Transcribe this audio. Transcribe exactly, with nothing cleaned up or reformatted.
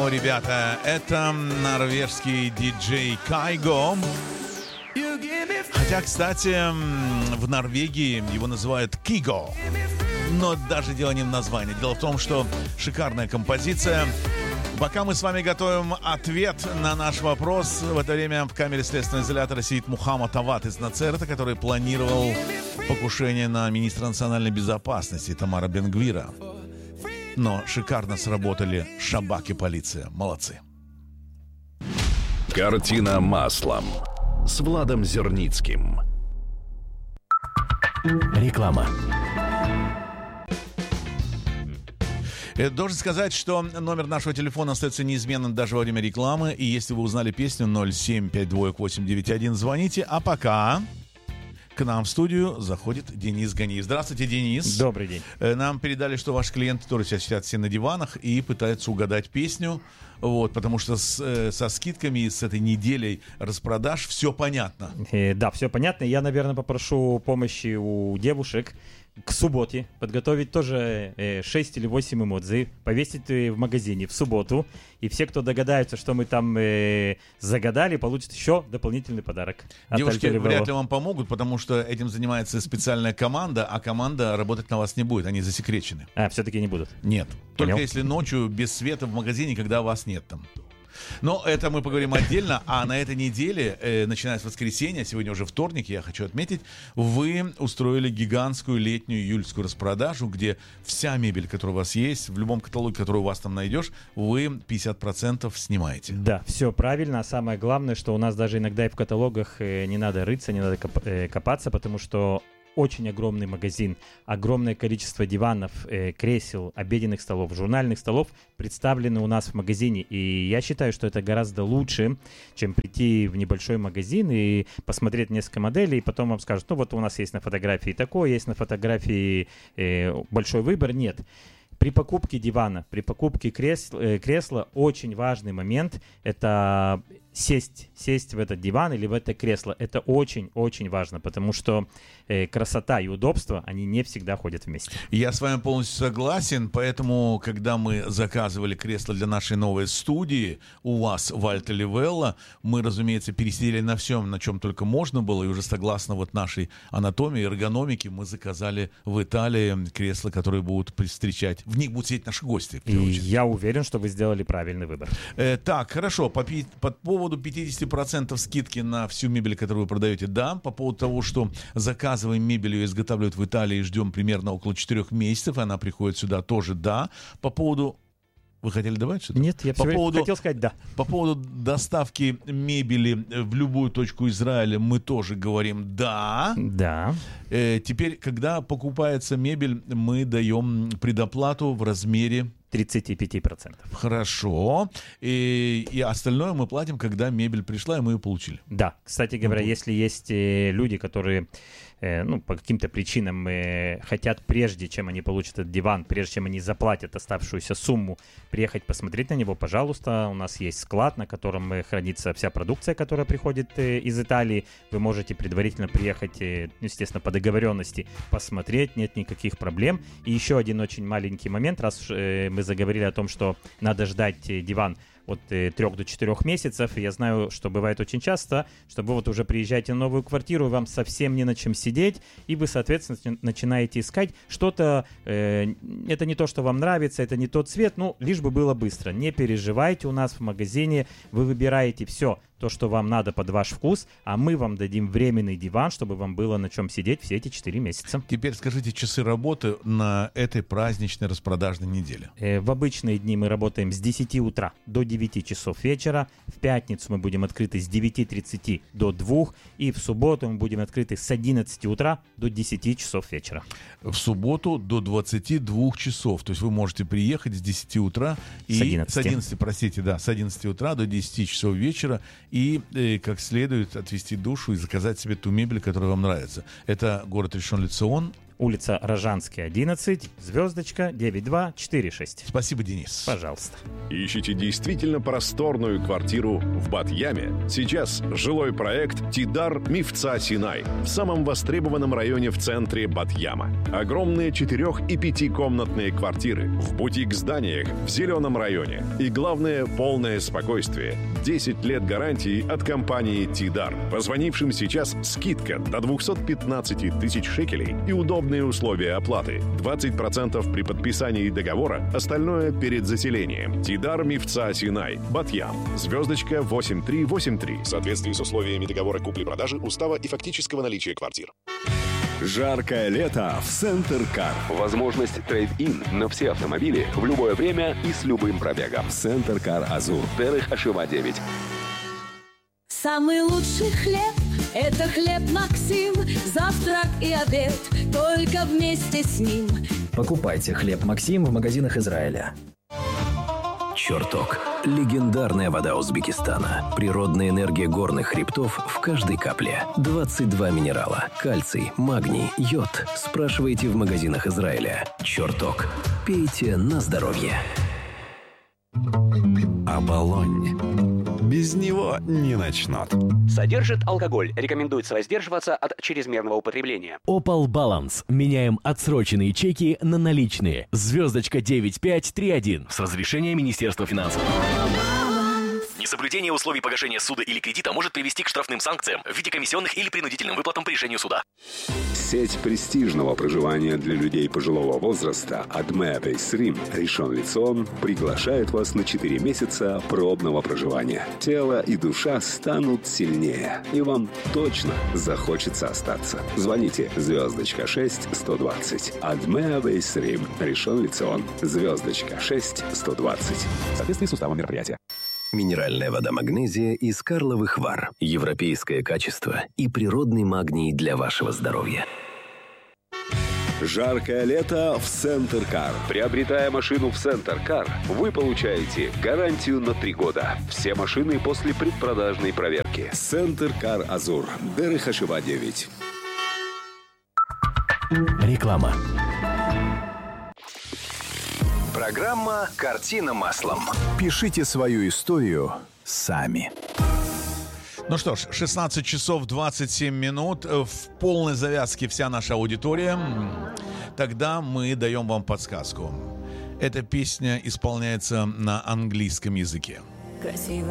О, ребята, это норвежский диджей Кайго. Хотя, кстати, в Норвегии его называют Киго. Но даже дело не в названии. Дело в том, что шикарная композиция. Пока мы с вами готовим ответ на наш вопрос, в это время в камере следственного изолятора сидит Мухаммад Ават из Нацерета, который планировал покушение на министра национальной безопасности Тамара Бен-Гвира. Но шикарно сработали шабак и полиция. Молодцы. Картина маслом с Владом Зерницким. Реклама. Должен сказать, что номер нашего телефона остается неизменным даже во время рекламы. И если вы узнали песню ноль семь пять два восемь девять один, звоните. А пока к нам в студию заходит Денис Ганиев. Здравствуйте, Денис. Добрый день. Нам передали, что ваши клиенты тоже сейчас сидят все на диванах и пытаются угадать песню. Вот, потому что с, со скидками и с этой неделей распродаж все понятно. Э, да, все понятно. Я, наверное, попрошу помощи у девушек к субботе подготовить тоже э, шесть или восемь эмодзи, повесить э, в магазине в субботу. И все, кто догадается, что мы там э, загадали, получат еще дополнительный подарок. Девушки вряд ли вам помогут, потому что этим занимается специальная команда, а команда работать на вас не будет, они засекречены. А, все-таки не будут? Нет. Только Понял. если ночью без света в магазине, когда вас нет там. Но это мы поговорим отдельно. А на этой неделе, э, начиная с воскресенья, сегодня уже вторник, я хочу отметить, вы устроили гигантскую летнюю июльскую распродажу, где вся мебель, которая у вас есть, в любом каталоге, который у вас там найдешь, вы пятьдесят процентов снимаете. Да, все правильно. А самое главное, что у нас даже иногда и в каталогах э, не надо рыться, не надо коп- э, копаться, потому что очень огромный магазин, огромное количество диванов, э, кресел, обеденных столов, журнальных столов представлены у нас в магазине. И я считаю, что это гораздо лучше, чем прийти в небольшой магазин и посмотреть несколько моделей, и потом вам скажут, ну вот у нас есть на фотографии такое, есть на фотографии э, большой выбор. Нет. При покупке дивана, при покупке кресла, э, кресла очень важный момент – это сесть, сесть в этот диван или в это кресло. Это очень-очень важно, потому что э, красота и удобство, они не всегда ходят вместе. Я с вами полностью согласен, поэтому, когда мы заказывали кресло для нашей новой студии у вас в Альта Ливелла, мы, разумеется, пересидели на всем, на чем только можно было, и уже согласно вот нашей анатомии, эргономике, мы заказали в Италии кресла, которые будут встречать. В них будут сидеть наши гости. И я уверен, что вы сделали правильный выбор. Э, так, хорошо, по, по поводу пятьдесят процентов скидки на всю мебель, которую вы продаете, да. По поводу того, что заказываем мебель, ее изготавливают в Италии, ждем примерно около четырех месяцев, и она приходит сюда, тоже да. По поводу... Вы хотели добавить что-то? Нет, я по поводу, хотел сказать да. По поводу доставки мебели в любую точку Израиля мы тоже говорим да. Да. Э, теперь, когда покупается мебель, мы даем предоплату в размере тридцать пять процентов. Хорошо. И, и остальное мы платим, когда мебель пришла, и мы ее получили. Да. Кстати говоря, ну, если есть э, люди, которые э, ну, по каким-то причинам э, хотят, прежде чем они получат этот диван, прежде чем они заплатят оставшуюся сумму, приехать посмотреть на него, пожалуйста. У нас есть склад, на котором э, хранится вся продукция, которая приходит э, из Италии. Вы можете предварительно приехать, э, естественно, по договоренности, посмотреть, нет никаких проблем. И еще один очень маленький момент, раз э, мы заговорили о том, что надо ждать диван от э, трех до четырех месяцев. И я знаю, что бывает очень часто, что вы вот уже приезжаете на новую квартиру, вам совсем не на чем сидеть, и вы, соответственно, начинаете искать что-то, э, это не то, что вам нравится, это не тот цвет, ну, лишь бы было быстро. Не переживайте, у нас в магазине вы выбираете все, то, что вам надо под ваш вкус, а мы вам дадим временный диван, чтобы вам было на чем сидеть все эти четыре месяца. Теперь скажите часы работы на этой праздничной распродажной неделе. Э, в обычные дни мы работаем с десяти утра до девяти часов вечера. В пятницу мы будем открыты с девяти тридцати до двух. И в субботу мы будем открыты с одиннадцати утра до десяти часов вечера. В субботу до двадцати двух часов. То есть вы можете приехать с десяти утра и с одиннадцати. С одиннадцати, простите, да, с одиннадцати утра до десяти часов вечера и э, как следует отвести душу и заказать себе ту мебель, которая вам нравится. Это город Ришон-ле-Цион. улица Рожанская, одиннадцать, звездочка девять два четыре шесть. Спасибо, Денис. Пожалуйста. Ищите действительно просторную квартиру в Бат-Яме? Сейчас жилой проект «Тидар Мифца Синай» в самом востребованном районе в центре Бат-Яма. Огромные четырех- и пятикомнатные квартиры в бутик-зданиях в зеленом районе. И главное, полное спокойствие. десять лет гарантии от компании «Тидар». Позвонившим сейчас скидка до двести пятнадцать тысяч шекелей и удобные условия оплаты. двадцать процентов при подписании договора, остальное перед заселением. «Тидар Мифца Синай», Бат-Ям. Звездочка восемь три восемь три. В соответствии с условиями договора купли-продажи, устава и фактического наличия квартир. Жаркое лето в Центр Кар. Возможность трейд-ин на все автомобили в любое время и с любым пробегом. Центр Кар Азур. Дерех Ашива девять. Самый лучший хлеб – это хлеб Максим. Завтрак и обед только вместе с ним. Покупайте хлеб Максим в магазинах Израиля. Чертог. Легендарная вода Узбекистана. Природная энергия горных хребтов в каждой капле. двадцать два минерала. Кальций, магний, йод. Спрашивайте в магазинах Израиля. Чертог. Пейте на здоровье. Оболонь. Без него не начнут. Содержит алкоголь. Рекомендуется воздерживаться от чрезмерного употребления. Opal Balance. Меняем отсроченные чеки на наличные. Звездочка девять пять три один. С разрешения Министерства финансов. Несоблюдение условий погашения суда или кредита может привести к штрафным санкциям в виде комиссионных или принудительным выплатам по решению суда. Сеть престижного проживания для людей пожилого возраста Адме Бейсрим Ришон Лецион приглашает вас на четыре месяца пробного проживания. Тело и душа станут сильнее, и вам точно захочется остаться. Звоните звездочка шесть сто двадцать. Адме Бейсрим Ришон Лецион. Звездочка шесть сто двадцать. В соответствии с уставом мероприятия. Минеральная вода магнезия из Карловых Вар. Европейское качество и природный магний для вашего здоровья. Жаркое лето в Центр Кар. Приобретая машину в Центр Кар, вы получаете гарантию на три года. Все машины после предпродажной проверки. Центр Кар Азур. Дерех Ашива девять. Реклама. Программа «Картина маслом». Пишите свою историю сами. Ну что ж, шестнадцать часов двадцать семь минут. В полной завязке вся наша аудитория. Тогда мы даем вам подсказку. Эта песня исполняется на английском языке. Красиво